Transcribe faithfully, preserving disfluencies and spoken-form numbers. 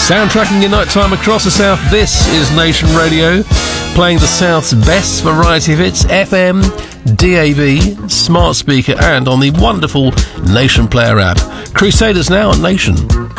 Soundtracking your night time across the South, this is Nation Radio, playing the South's best variety of hits, F M, D A B, smart speaker, and on the wonderful Nation Player app. Crusaders now on Nation.